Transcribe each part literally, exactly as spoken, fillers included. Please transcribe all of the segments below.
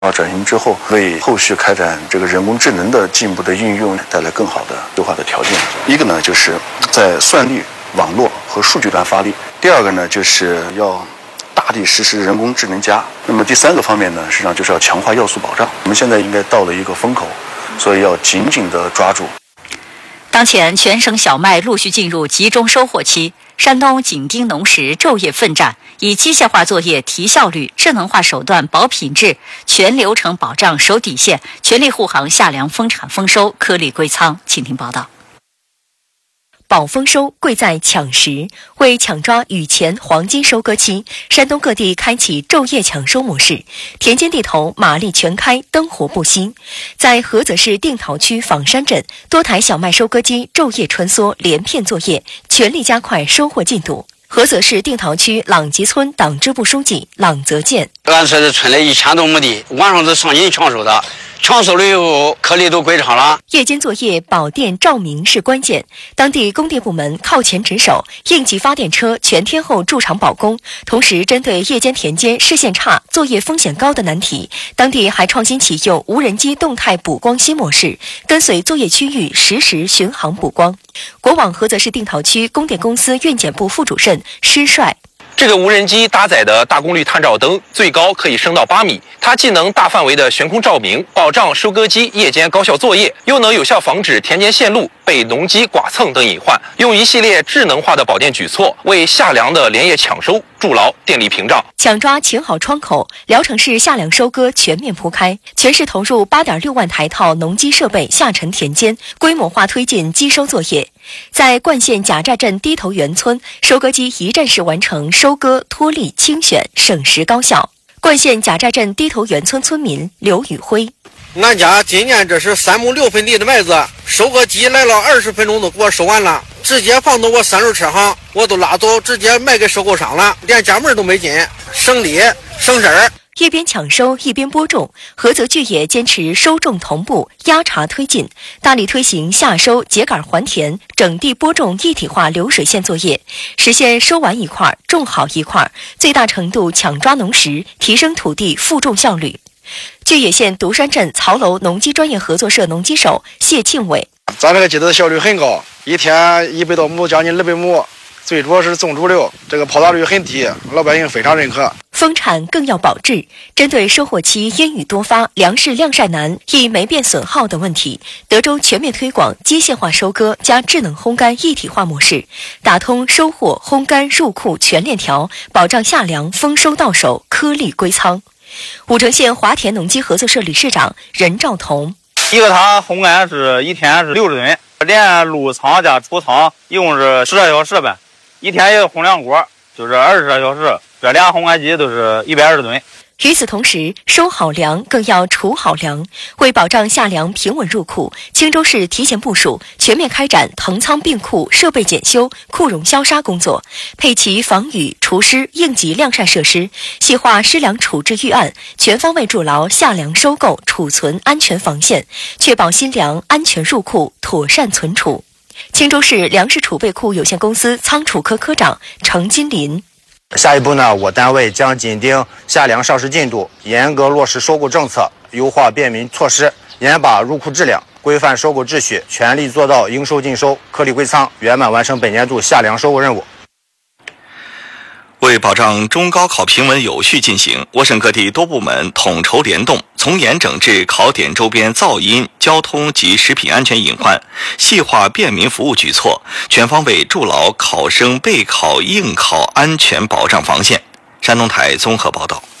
转型之后，为后续开展这个人工智能的进一步的运用带来更好的优化的条件。一个呢，就是在算力、网络和数据端发力；第二个呢，就是要大力实施人工智能加。那么第三个方面呢，实际上就是要强化要素保障。我们现在应该到了一个风口，所以要紧紧地抓住。 当前全省小麦陆续进入集中收获期，山东紧盯农时昼夜奋战，以机械化作业提效率、智能化手段保品质，全流程保障守底线，全力护航夏粮丰产丰收，颗粒归仓。请听报道。保丰收贵在抢时，为抢抓雨前黄金收割期，山东各地开启昼夜抢收模式，田间地头马力全开，灯火不熄。在菏泽市定陶区仿山镇，多台小麦收割机昼夜穿梭，连片作业，全力加快收获进度。菏泽市定陶区朗集村党支部书记朗泽建： 俺这是村里一千多亩地，晚上是上紧抢收的。抢收了以后，颗粒都归仓了。 夜间作业保电照明是关键，当地供电部门靠前值守，应急发电车全天候驻场保供。同时，针对夜间田间视线差、作业风险高的难题，当地还创新启用无人机动态补光新模式，跟随作业区域实时巡航补光。国网菏泽市定陶区供电公司运检部副主任施帅。 这个无人机搭载的大功率探照灯最高可以升到八米，它既能大范围的悬空照明，保障收割机夜间高效作业，又能有效防止田间线路被农机剐蹭等隐患，用一系列智能化的保电举措，为夏粮的连夜抢收筑牢电力屏障。 抢抓晴好窗口，聊城市夏粮收割全面铺开，全市投入八点六万台套农机设备下沉田间，规模化推进机收作业。在冠县贾寨镇低头园村，收割机一站式完成收割、脱粒、清选，省时高效。冠县贾寨镇低头园村村民刘宇辉： 俺家今年这是三亩六分地的麦子，收割机来了二十分钟都给我收完了，直接放到我三轮车上，我都拉走，直接卖给收购商了，连家门都没进，省力省事儿。 一边抢收一边播种，菏泽巨野坚持收种同步，压茬推进，大力推行夏收秸秆还田、整地播种一体化流水线作业，实现收完一块种好一块，最大程度抢抓农时，提升土地复种效率。巨野县独山镇曹楼农机专业合作社农机手谢庆伟： 咱这个机子的效率很高，一天一百多亩，将近二百亩，最主要是种主流，这个泡杂率很低，老百姓非常认可。 丰产更要保质，针对收获期阴雨多发、粮食晾晒难、易霉变损耗等问题，德州全面推广机械化收割加智能烘干一体化模式，打通收获、烘干、入库全链条，保障夏粮丰收到手，颗粒归仓。武城县华田农机合作社理事长任兆彤： 一个塔烘干是一天是六十吨，连入仓加出仓一共是十二小时呗，一天一个烘两锅，就是二十二小时。这俩烘干机都是一百二十吨。 与此同时，收好粮更要储好粮。为保障夏粮平稳入库，青州市提前部署，全面开展腾仓并库、设备检修、库容消杀工作，配齐防雨、除湿、应急晾晒设施，细化湿粮处置预案，全方位筑牢夏粮收购、储存安全防线，确保新粮安全入库、妥善存储。青州市粮食储备库有限公司仓储科科长程金林： 下一步呢，我单位将紧盯夏粮上市进度，严格落实收购政策，优化便民措施，严把入库质量，规范收购秩序，全力做到应收尽收，颗粒归仓，圆满完成本年度夏粮收购任务。 为保障中高考平稳有序进行，我省各地多部门统筹联动，从严整治考点周边噪音、交通及食品安全隐患，细化便民服务举措，全方位筑牢考生备考、应考安全保障防线。山东台综合报道。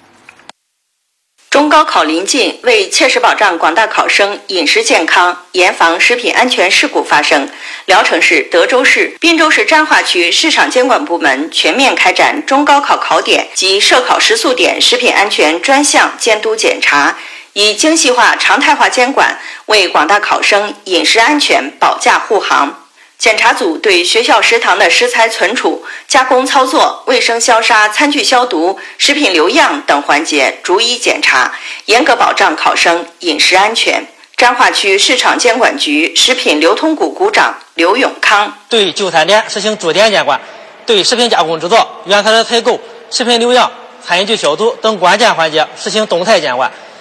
中高考临近，为切实保障广大考生饮食健康，严防食品安全事故发生，聊城市、德州市、滨州市沾化区市场监管部门全面开展中高考考点及涉考食宿点食品安全专项监督检查，以精细化、常态化监管，为广大考生饮食安全保驾护航。检查组对学校食堂的食材存储、加工操作、卫生消杀、餐具消毒、食品留样等环节逐一检查，严格保障考生饮食安全。沾化区市场监管局食品流通股股长刘永康： 对就餐点实行驻点监管，对食品加工制作、原材料采购、食品留样、餐饮消毒等关键环节实行动态监管，